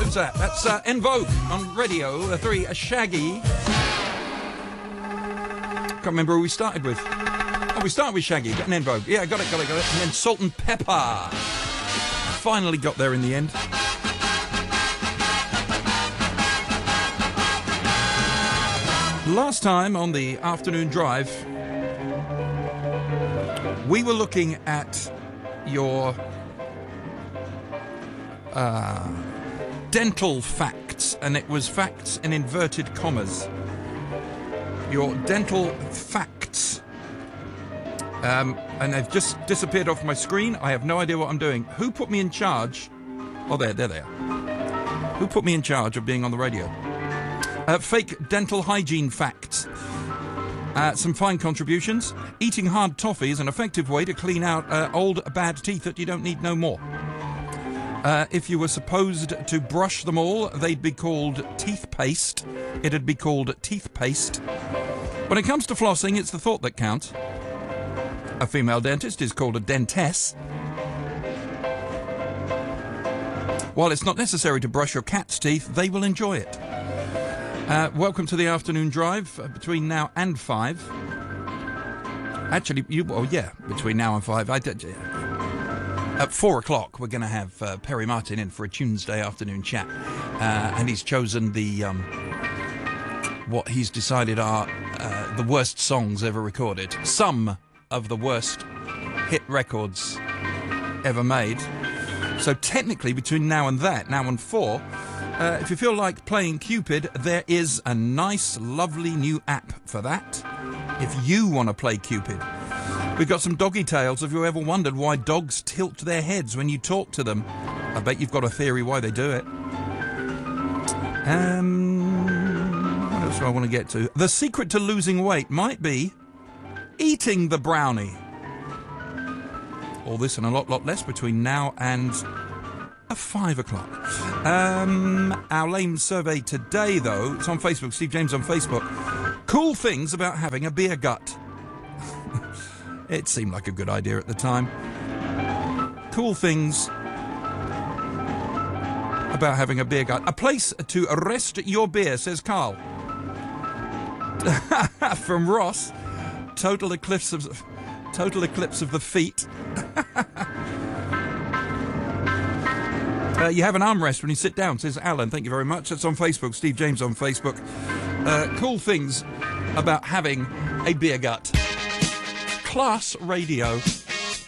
tune's that? That's En Vogue on Radio 3. Shaggy. Can't remember who we started with. Oh, we started with Shaggy. Got an En Vogue. Yeah, got it. And then Salt and Pepper. Finally got there in the end. Last time on the afternoon drive, we were looking at your dental facts, and it was facts in inverted commas. Your dental facts. And they've just disappeared off my screen. I have no idea what I'm doing. Who put me in charge? Oh, there they are. Who put me in charge of being on the radio? Fake dental hygiene facts. Some fine contributions. Eating hard toffee is an effective way to clean out old bad teeth that you don't need no more. If you were supposed to brush them all, they'd be called teeth paste. It'd be called teeth paste. When it comes to flossing, it's the thought that counts. A female dentist is called a dentess. While it's not necessary to brush your cat's teeth, they will enjoy it. Welcome to the afternoon drive between now and 5. Actually, between now and 5. At 4 o'clock, we're going to have Perry Martin in for a Tuesday afternoon chat. And he's chosen the what he's decided are the worst songs ever recorded. Some of the worst hit records ever made. So technically, between now and 4, if you feel like playing Cupid, there is a nice, lovely new app for that. If you want to play Cupid. We've got some doggy tales. Have you ever wondered why dogs tilt their heads when you talk to them? I bet you've got a theory why they do it. What else do I want to get to? The secret to losing weight might be eating the brownie. All this and a lot less between now and 5 o'clock. Our lame survey today, though, it's on Facebook. Steve James on Facebook. Cool things about having a beer gut. It seemed like a good idea at the time. Cool things about having a beer gut. A place to rest your beer, says Carl. From Ross. Total eclipse of the feet. You have an armrest when you sit down, says Alan. Thank you very much. That's on Facebook. Steve James on Facebook. Cool things about having a beer gut. Class radio.